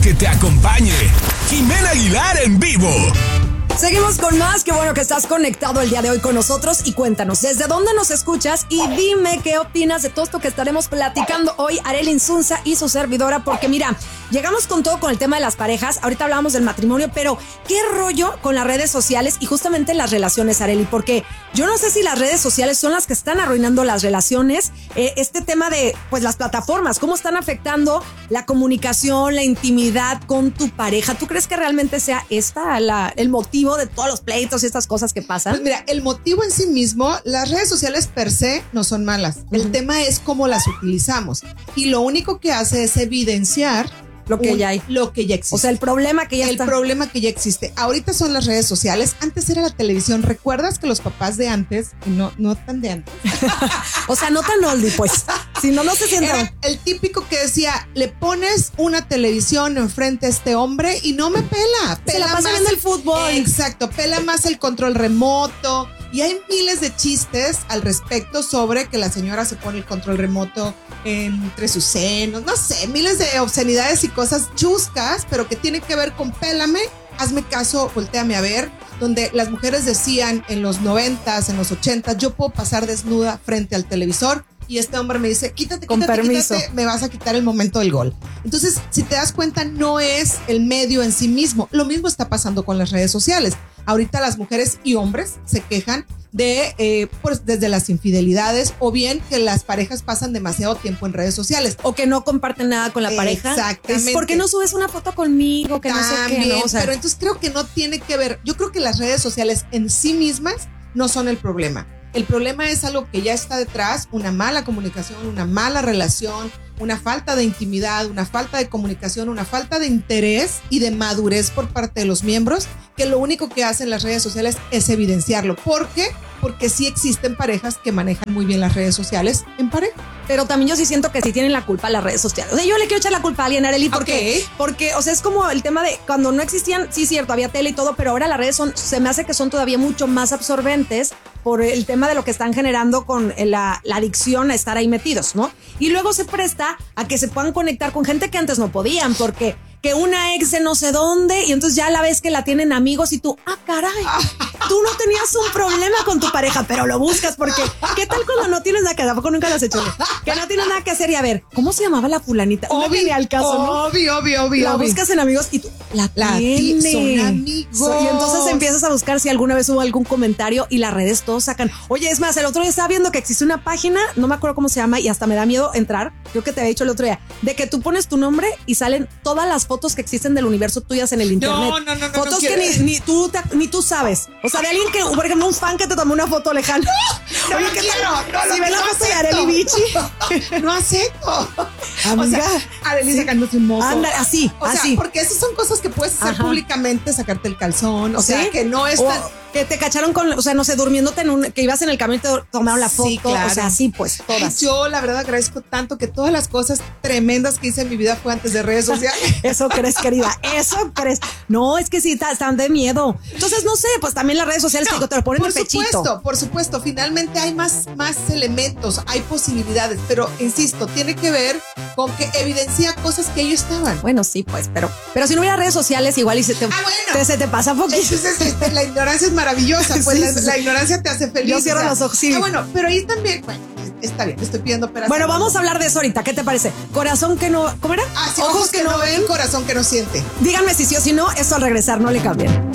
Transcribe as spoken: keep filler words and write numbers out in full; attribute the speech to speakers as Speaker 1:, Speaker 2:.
Speaker 1: Que te acompañe Jimena Aguilar en vivo.
Speaker 2: Seguimos con más. Qué bueno que estás conectado el día de hoy con nosotros y cuéntanos desde dónde nos escuchas y dime qué opinas de todo esto que estaremos platicando hoy Arely Insunza y su servidora, porque mira, llegamos con todo con el tema de las parejas. Ahorita hablábamos del matrimonio, pero qué rollo con las redes sociales y justamente las relaciones, Arely, porque yo no sé si las redes sociales son las que están arruinando las relaciones. Eh, este tema de pues las plataformas, cómo están afectando la comunicación, la intimidad con tu pareja. ¿Tú crees que realmente sea esta la, el motivo de todos los pleitos y estas cosas que pasan?
Speaker 3: Pues mira, el motivo en sí mismo, las redes sociales per se no son malas. Uh-huh. El tema es cómo las utilizamos. Y lo único que hace es evidenciar
Speaker 2: lo que
Speaker 3: un,
Speaker 2: ya hay.
Speaker 3: Lo que ya existe.
Speaker 2: O sea, el problema que ya
Speaker 3: el
Speaker 2: está.
Speaker 3: El problema que ya existe. Ahorita son las redes sociales. Antes era la televisión. ¿Recuerdas que los papás de antes, no, no tan de antes?
Speaker 2: O sea, no tan oldie, pues. Si no, no se sientan.
Speaker 3: Era el típico que decía, le pones una televisión enfrente a este hombre y no me pela. pela
Speaker 2: se la pasa viendo el fútbol.
Speaker 3: Exacto, pela más el control remoto. Y hay miles de chistes al respecto sobre que la señora se pone el control remoto entre sus senos, no sé, miles de obscenidades y cosas chuscas, pero que tienen que ver con pélame, hazme caso, voltéame a ver, donde las mujeres decían en los noventas, en los ochentas, yo puedo pasar desnuda frente al televisor. Y este hombre me dice, quítate,
Speaker 2: con
Speaker 3: quítate,
Speaker 2: permiso.
Speaker 3: quítate, me vas a quitar el momento del gol. Entonces, si te das cuenta, no es el medio en sí mismo. Lo mismo está pasando con las redes sociales. Ahorita las mujeres y hombres se quejan de, eh, pues, desde las infidelidades o bien que las parejas pasan demasiado tiempo en redes sociales.
Speaker 2: O que no comparten nada con la pareja.
Speaker 3: Exactamente.
Speaker 2: ¿Por qué no subes una foto conmigo? Que
Speaker 3: También,
Speaker 2: no sé qué, ¿no? O sea,
Speaker 3: pero entonces creo que no tiene que ver. Yo creo que las redes sociales en sí mismas no son el problema. El problema es algo que ya está detrás, una mala comunicación, una mala relación, una falta de intimidad, una falta de comunicación, una falta de interés y de madurez por parte de los miembros, que lo único que hacen las redes sociales es evidenciarlo. ¿Por qué? Porque sí existen parejas que manejan muy bien las redes sociales en pareja.
Speaker 2: Pero también yo sí siento que sí tienen la culpa las redes sociales. O sea, yo le quiero echar la culpa a alguien, Arely, porque, okay. porque, o sea, es como el tema de cuando no existían, sí, cierto, había tele y todo, pero ahora las redes son, se me hace que son todavía mucho más absorbentes por el tema de lo que están generando con la, la adicción a estar ahí metidos, ¿no? Y luego se presta a que se puedan conectar con gente que antes no podían, porque que una ex de no sé dónde, y entonces ya la ves que la tienen amigos y tú, ah, caray, tú no tenías un problema con tu pareja, pero lo buscas porque, ¿qué tal cuando no tienes nada que hacer? ¿Tampoco nunca lo has hecho? Que no tienes nada que hacer y a ver, ¿cómo se llamaba la fulanita?
Speaker 3: Obvio,
Speaker 2: no tenía el caso, ¿no?
Speaker 3: Obvio, obvio, obvio.
Speaker 2: La
Speaker 3: obvio.
Speaker 2: buscas en amigos y tú, la, la tiene.
Speaker 3: Son amigos.
Speaker 2: So, y entonces empiezas a buscar si alguna vez hubo algún comentario y las redes todos sacan. Oye, es más, el otro día estaba viendo que existe una página, no me acuerdo cómo se llama y hasta me da miedo entrar, creo que te había dicho el otro día, de que tú pones tu nombre y salen todas las fotos que existen del universo tuyas en el internet.
Speaker 3: No, no, no, no.
Speaker 2: Fotos
Speaker 3: no
Speaker 2: que ni, ni, tú te, ni tú sabes. O sea, de alguien que, por ejemplo, un fan que te tomó una foto lejana.
Speaker 3: No,
Speaker 2: Oye,
Speaker 3: no
Speaker 2: ¿qué
Speaker 3: quiero.
Speaker 2: tal?
Speaker 3: No,
Speaker 2: si
Speaker 3: no,
Speaker 2: ven la
Speaker 3: no
Speaker 2: foto de
Speaker 3: acepto.
Speaker 2: Arely Bichi.
Speaker 3: No acepto.
Speaker 2: Amiga.
Speaker 3: O sea, Arely sí. sacándose un moco.
Speaker 2: Anda, así,
Speaker 3: o
Speaker 2: así.
Speaker 3: Sea, porque esas son cosas que puedes hacer Ajá. públicamente, sacarte el calzón. O ¿Sí? sea, que no es
Speaker 2: o
Speaker 3: tan...
Speaker 2: que te cacharon con, o sea, no sé, durmiéndote en un, que ibas en el camino y te tomaron la foto.
Speaker 3: Sí, claro.
Speaker 2: O sea, sí, pues, todas.
Speaker 3: Yo, la verdad, agradezco tanto que todas las cosas tremendas que hice en mi vida fue antes de redes sociales.
Speaker 2: Eso crees, querida, eso crees. No, es que sí, están de miedo. Entonces, no sé, pues también las redes sociales no, te lo ponen
Speaker 3: por
Speaker 2: el pechito.
Speaker 3: Por supuesto, por supuesto. Finalmente hay más, más elementos, hay posibilidades, pero insisto, tiene que ver con que evidencia cosas que ellos estaban.
Speaker 2: Bueno, sí, pues, pero, pero si no hubiera redes sociales, igual y se te,
Speaker 3: ah, bueno.
Speaker 2: te, se te pasa poquito.
Speaker 3: Entonces, este, la ignorancia es maravillosa, pues sí, la, sí. la ignorancia te hace feliz.
Speaker 2: Yo cierro o sea, los ojos, sí.
Speaker 3: Ah, bueno, pero ahí también, bueno, está bien, estoy pidiendo peras.
Speaker 2: Bueno, vamos a hablar de eso ahorita, ¿qué te parece? Corazón que no, ¿cómo era?
Speaker 3: Ah, sí, ojos, ojos que, que no ven, corazón que no siente.
Speaker 2: Díganme si sí o si no, eso al regresar, no le cambien.